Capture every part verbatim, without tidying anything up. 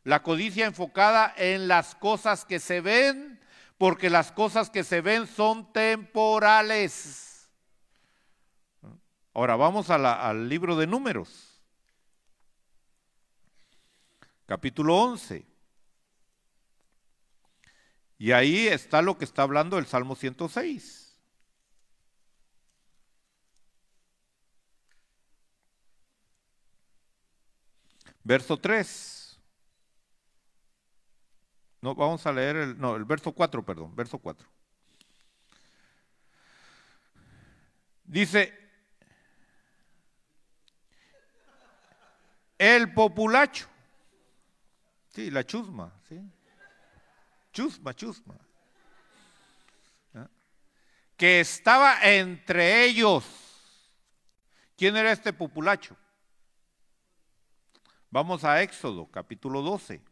La codicia enfocada en las cosas que se ven, porque las cosas que se ven son temporales. Ahora vamos a la, al libro de Números, capítulo once. Y ahí está lo que está hablando el Salmo ciento seis. Verso tres. No, vamos a leer el, no, el verso cuatro, perdón, verso cuatro. Dice, el populacho, sí, la chusma, sí, chusma, chusma, ¿eh? Que estaba entre ellos. ¿Quién era este populacho? Vamos a Éxodo, capítulo doce.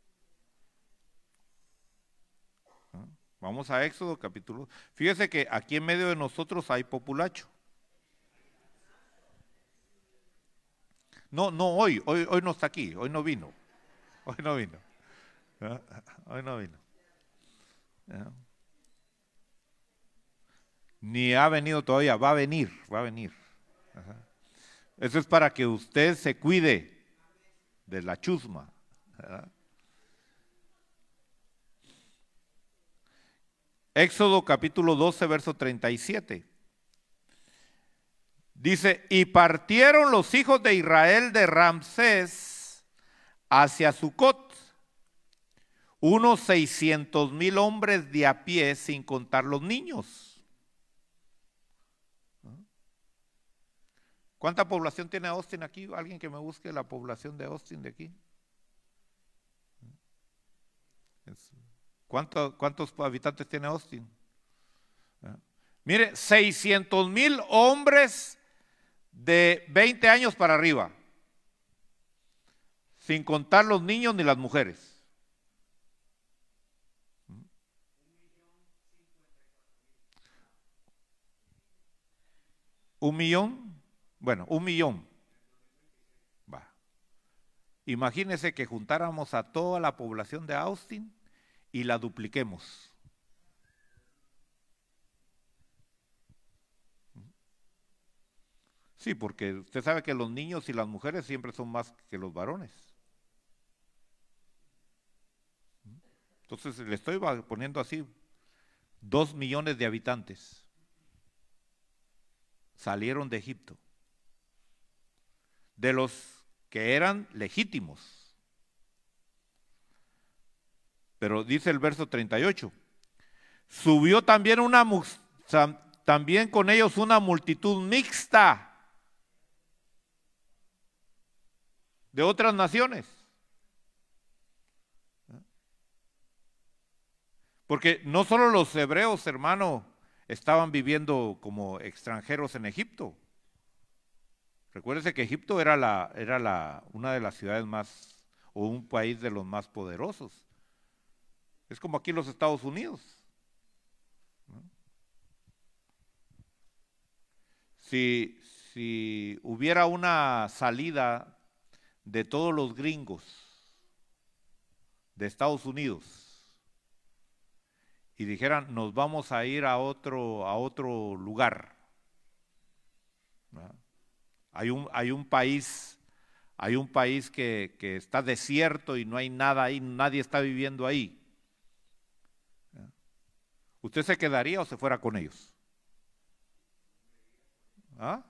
Vamos a Éxodo, capítulo. Fíjese que aquí en medio de nosotros hay populacho. No, no hoy, hoy, hoy no está aquí, hoy no vino. Hoy no vino. ¿Eh? Hoy no vino. ¿Eh? Ni ha venido todavía, va a venir, va a venir. Ajá. Eso es para que usted se cuide de la chusma. ¿Verdad? Éxodo capítulo doce, verso treinta y siete. Dice, y partieron los hijos de Israel de Ramsés hacia Sucot, unos seiscientos mil hombres de a pie, sin contar los niños. ¿Cuánta población tiene Austin aquí? ¿Alguien que me busque la población de Austin de aquí? ¿Cuánto, ¿Cuántos habitantes tiene Austin? ¿Eh? Mire, seiscientos mil hombres de veinte años para arriba, sin contar los niños ni las mujeres. ¿Un millón? Bueno, un millón. Va. Imagínese que juntáramos a toda la población de Austin y la dupliquemos. Sí, porque usted sabe que los niños y las mujeres siempre son más que los varones. Entonces le estoy poniendo así, dos millones de habitantes salieron de Egipto, de los que eran legítimos. Pero dice el verso treinta y ocho, subió también, una, también con ellos una multitud mixta de otras naciones. Porque no solo los hebreos, hermano, estaban viviendo como extranjeros en Egipto. Recuérdese que Egipto era, la, era la, una de las ciudades más, o un país de los más poderosos. Es como aquí los Estados Unidos. ¿No? Si, si hubiera una salida de todos los gringos de Estados Unidos y dijeran, nos vamos a ir a otro, a otro lugar, ¿no? Hay un, hay un país, hay un país que, que está desierto y no hay nada ahí, nadie está viviendo ahí. ¿Usted se quedaría o se fuera con ellos? ¿Ah?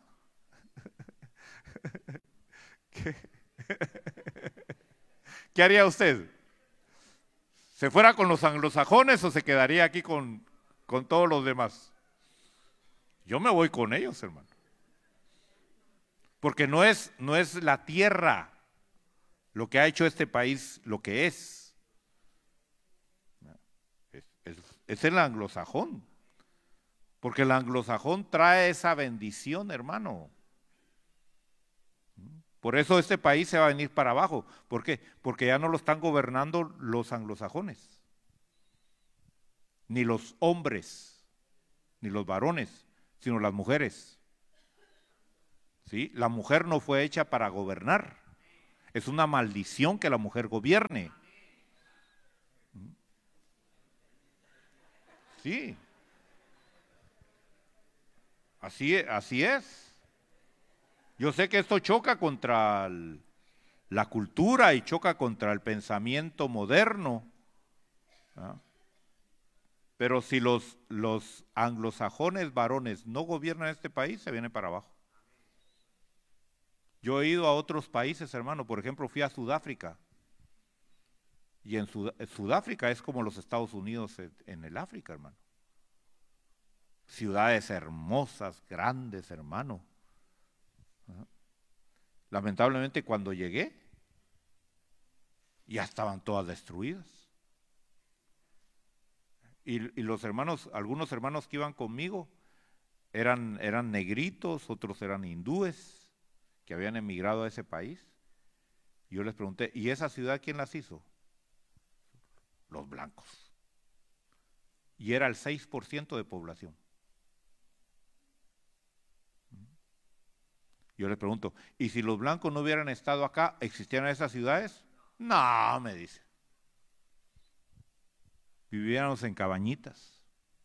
¿Qué? ¿Qué haría usted? ¿Se fuera con los anglosajones o se quedaría aquí con, con todos los demás? Yo me voy con ellos, hermano. Porque no es, no es la tierra lo que ha hecho este país lo que es. Es, es, es el anglosajón. Porque el anglosajón trae esa bendición, hermano. Por eso este país se va a venir para abajo. ¿Por qué? Porque ya no lo están gobernando los anglosajones. Ni los hombres, ni los varones, sino las mujeres. ¿Sí? La mujer no fue hecha para gobernar. Es una maldición que la mujer gobierne. Sí. Así, así es. Yo sé que esto choca contra el, la cultura y choca contra el pensamiento moderno, ¿no? Pero si los, los anglosajones varones no gobiernan este país, se viene para abajo. Yo he ido a otros países, hermano. Por ejemplo, fui a Sudáfrica. Y en Sud Sudáfrica es como los Estados Unidos en, en el África, hermano. Ciudades hermosas, grandes, hermano. Lamentablemente cuando llegué, ya estaban todas destruidas. Y, y los hermanos, algunos hermanos que iban conmigo, eran, eran negritos, otros eran hindúes, que habían emigrado a ese país. Yo les pregunté, ¿y esa ciudad quién las hizo? Los blancos. Y era el seis por ciento de población. Yo les pregunto, ¿y si los blancos no hubieran estado acá, existieran esas ciudades? No, me dice. Viviéramos en cabañitas.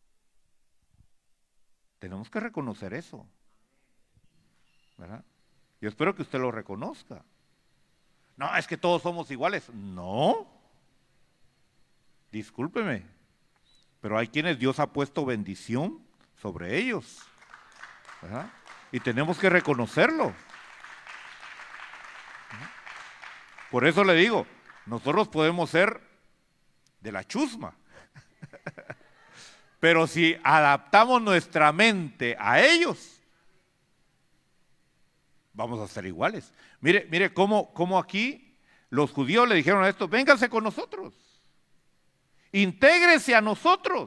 Tenemos que reconocer eso, ¿verdad? Yo espero que usted lo reconozca. No, es que todos somos iguales. No. Discúlpeme, pero hay quienes Dios ha puesto bendición sobre ellos, ¿verdad? Y tenemos que reconocerlo. Por eso le digo, nosotros podemos ser de la chusma, pero si adaptamos nuestra mente a ellos, vamos a ser iguales. Mire, mire cómo, cómo aquí los judíos le dijeron a esto, vénganse con nosotros, intégrese a nosotros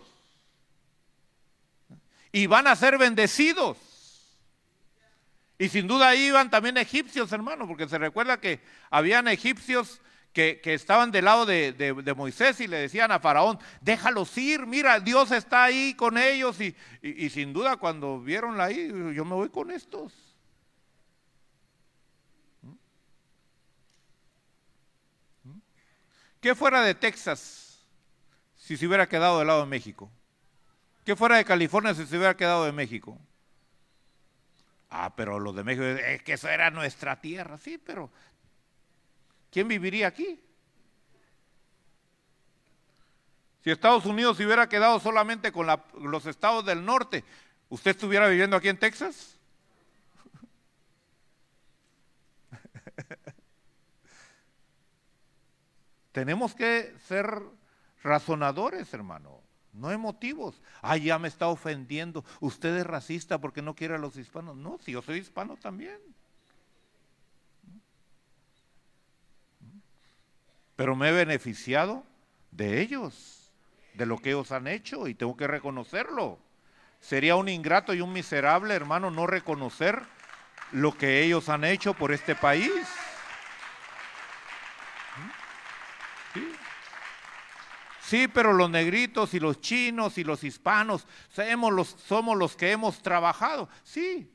y van a ser bendecidos. Y sin duda iban también egipcios, hermano, porque se recuerda que habían egipcios que, que estaban del lado de, de, de Moisés y le decían a Faraón, déjalos ir, mira, Dios está ahí con ellos. Y, y, y sin duda cuando vieron ahí, yo me voy con estos. ¿Qué fuera de Texas si se hubiera quedado del lado de México? ¿Qué fuera de California si se hubiera quedado de México? Ah, pero los de México, es que eso era nuestra tierra, sí, pero ¿quién viviría aquí? Si Estados Unidos se hubiera quedado solamente con la, los estados del norte, ¿usted estuviera viviendo aquí en Texas? Tenemos que ser razonadores, hermano, no emotivos. Ay, ya me está ofendiendo. Usted es racista porque no quiere a los hispanos. No, si yo soy hispano también. Pero me he beneficiado de ellos, de lo que ellos han hecho y tengo que reconocerlo. Sería un ingrato y un miserable, hermano, no reconocer lo que ellos han hecho por este país. ¿Sí? Sí, pero los negritos y los chinos y los hispanos somos los, somos los que hemos trabajado. Sí.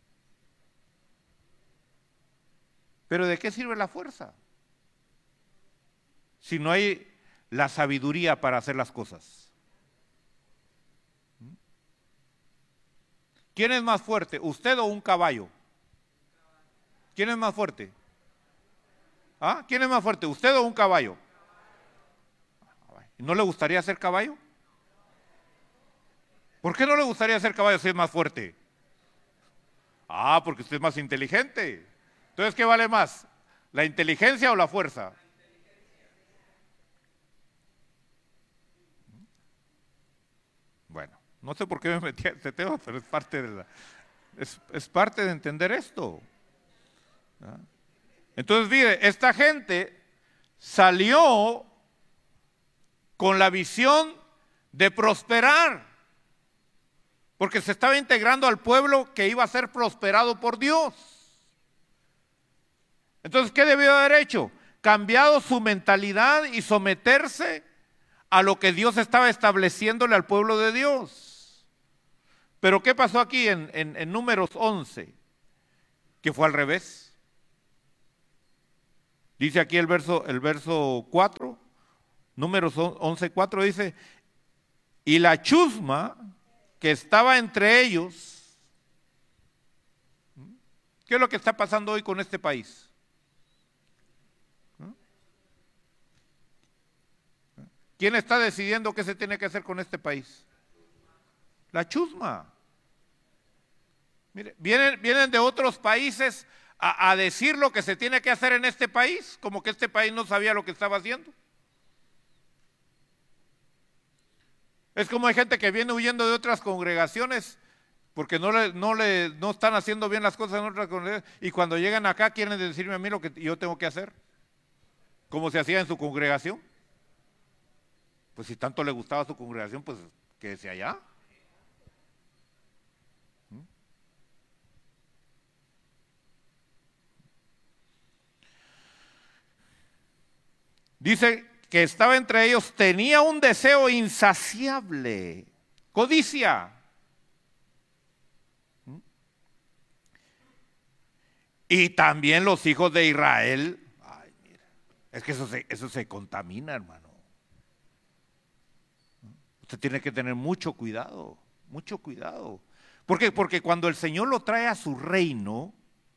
Pero ¿de qué sirve la fuerza? Si no hay la sabiduría para hacer las cosas. ¿Quién es más fuerte, usted o un caballo? ¿Quién es más fuerte? ¿Ah? ¿Quién es más fuerte, usted o un caballo? ¿No le gustaría ser caballo? ¿Por qué no le gustaría ser caballo si es más fuerte? Ah, porque usted es más inteligente. Entonces, ¿qué vale más? ¿La inteligencia o la fuerza? Bueno, no sé por qué me metí a este tema, pero es parte de la, es, es parte de entender esto. ¿Ah? Entonces, mire, esta gente salió con la visión de prosperar, porque se estaba integrando al pueblo que iba a ser prosperado por Dios. Entonces, ¿qué debió haber hecho? Cambiado su mentalidad y someterse a lo que Dios estaba estableciéndole al pueblo de Dios. Pero ¿qué pasó aquí en, en, en Números once? Que fue al revés. Dice aquí el verso, el verso cuatro, Números once cuatro dice, y la chusma que estaba entre ellos. ¿Qué es lo que está pasando hoy con este país? ¿Quién está decidiendo qué se tiene que hacer con este país? La chusma. Mire, vienen, vienen de otros países a, a decir lo que se tiene que hacer en este país, como que este país no sabía lo que estaba haciendo. Es como hay gente que viene huyendo de otras congregaciones porque no le, no le, no están haciendo bien las cosas en otras congregaciones, y cuando llegan acá quieren decirme a mí lo que yo tengo que hacer, como se hacía en su congregación. Pues si tanto le gustaba su congregación, pues quédese allá. Dice que estaba entre ellos, tenía un deseo insaciable, codicia. Y también los hijos de Israel. Ay, mira, es que eso se, eso se contamina, hermano. Usted tiene que tener mucho cuidado, mucho cuidado. ¿Por qué? Porque cuando el Señor lo trae a su reino,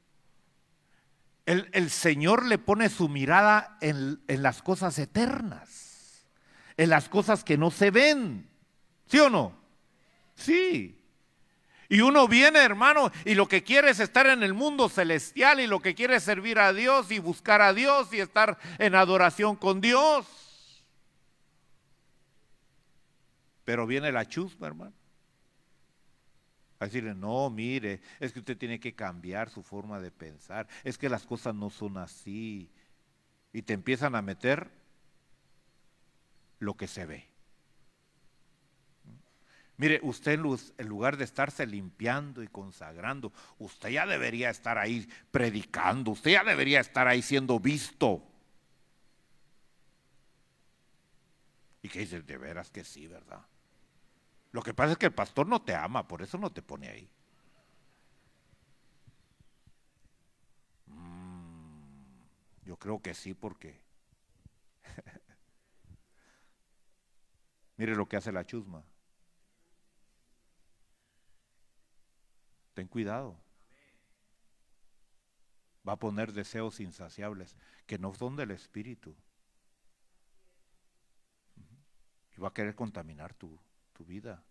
el, el Señor le pone su mirada en, en las cosas eternas, en las cosas que no se ven. ¿Sí o no? Sí. Y uno viene, hermano, y lo que quiere es estar en el mundo celestial, y lo que quiere es servir a Dios y buscar a Dios y estar en adoración con Dios. Pero viene la chusma, hermano, a decirle, no, mire, es que usted tiene que cambiar su forma de pensar, es que las cosas no son así. Y te empiezan a meter lo que se ve. Mire, usted en lugar de estarse limpiando y consagrando, usted ya debería estar ahí predicando, usted ya debería estar ahí siendo visto. Y que dice, de veras que sí, ¿verdad? Lo que pasa es que el pastor no te ama, por eso no te pone ahí. Mm, yo creo que sí, porque mire lo que hace la chusma. Ten cuidado. Va a poner deseos insaciables que no son del espíritu. Y va a querer contaminar tu, tu vida.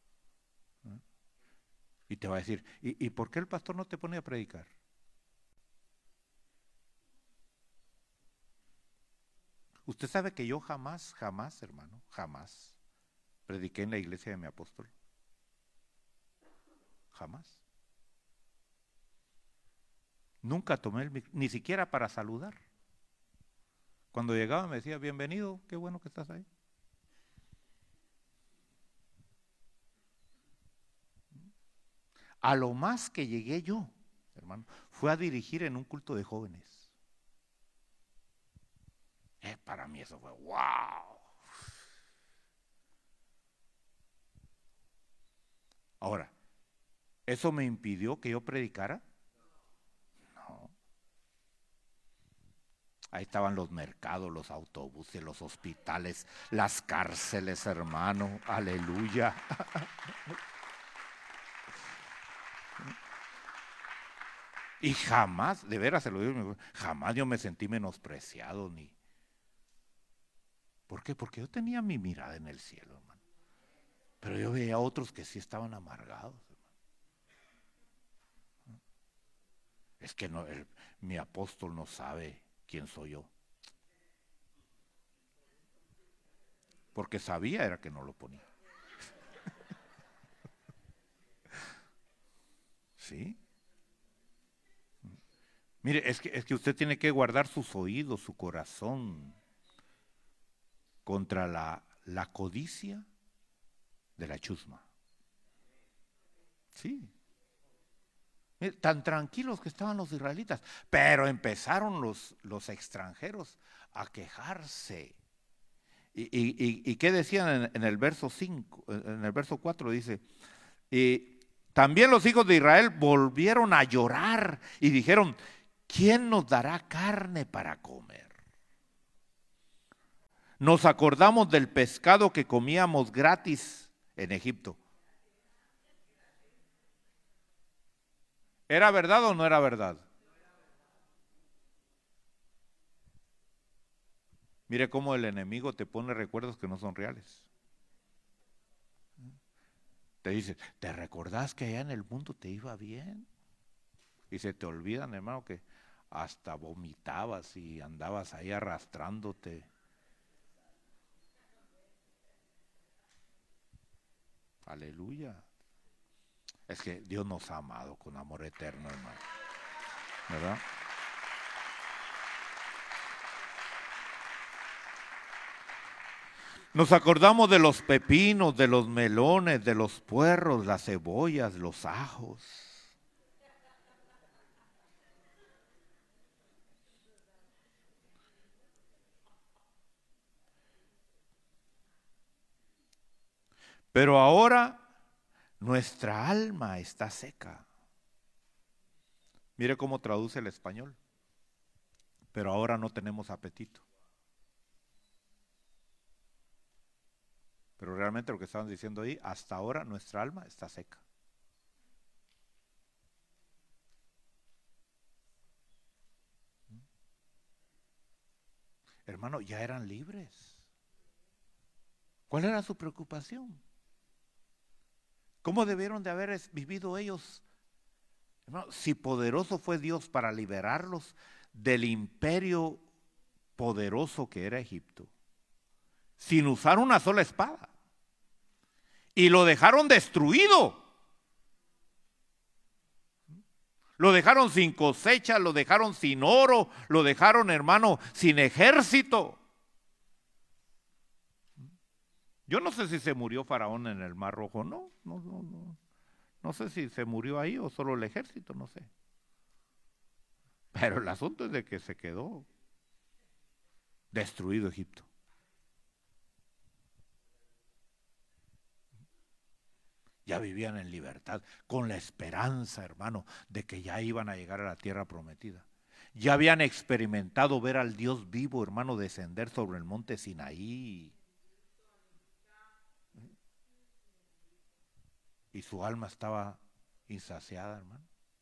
Y te va a decir, ¿y, ¿y por qué el pastor no te pone a predicar? Usted sabe que yo jamás, jamás, hermano, jamás prediqué en la iglesia de mi apóstol. Jamás. Nunca tomé el micrófono, ni siquiera para saludar. Cuando llegaba me decía, bienvenido, qué bueno que estás ahí. A lo más que llegué yo, hermano, fue a dirigir en un culto de jóvenes. Eh, para mí eso fue wow. Ahora, ¿eso me impidió que yo predicara? No. Ahí estaban los mercados, los autobuses, los hospitales, las cárceles, hermano. Aleluya. Y jamás, de veras se lo digo, jamás yo me sentí menospreciado ni. ¿Por qué? Porque yo tenía mi mirada en el cielo, hermano. Pero yo veía a otros que sí estaban amargados, hermano. Es que no, el, mi apóstol no sabe quién soy yo. Porque sabía era que no lo ponía. ¿Sí? Mire, es que, es que usted tiene que guardar sus oídos, su corazón contra la, la codicia de la chusma. Sí. Mire, tan tranquilos que estaban los israelitas, pero empezaron los, los extranjeros a quejarse. ¿Y, y, y, y qué decían en, en el verso cinco, en el verso cuatro dice, y también los hijos de Israel volvieron a llorar y dijeron, ¿quién nos dará carne para comer? Nos acordamos del pescado que comíamos gratis en Egipto. ¿Era verdad o no era verdad? Mire cómo el enemigo te pone recuerdos que no son reales. Te dice, ¿te recordás que allá en el mundo te iba bien? Y se te olvidan, hermano, que hasta vomitabas y andabas ahí arrastrándote. Aleluya. Es que Dios nos ha amado con amor eterno, hermano. ¿Verdad? Nos acordamos de los pepinos, de los melones, de los puerros, las cebollas, los ajos. Pero ahora nuestra alma está seca. Mire cómo traduce el español. Pero ahora no tenemos apetito. Pero realmente lo que estaban diciendo ahí, hasta ahora nuestra alma está seca. Hermano, ya eran libres. ¿Cuál era su preocupación? ¿Cómo debieron de haber vivido ellos? Hermano, si poderoso fue Dios para liberarlos del imperio poderoso que era Egipto, sin usar una sola espada, y lo dejaron destruido. Lo dejaron sin cosecha, lo dejaron sin oro, lo dejaron, hermano, sin ejército. Yo no sé si se murió Faraón en el Mar Rojo, no, no, no, no. No sé si se murió ahí o solo el ejército, no sé. Pero el asunto es de que se quedó destruido Egipto. Ya vivían en libertad, con la esperanza, hermano, de que ya iban a llegar a la tierra prometida. Ya habían experimentado ver al Dios vivo, hermano, descender sobre el monte Sinaí. Y su alma estaba insaciada, hermano.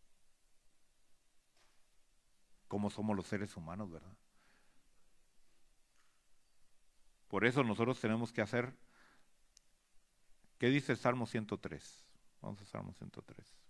Como somos los seres humanos, ¿verdad? Por eso nosotros tenemos que hacer, ¿qué dice Salmo ciento tres? Vamos a Salmo ciento tres.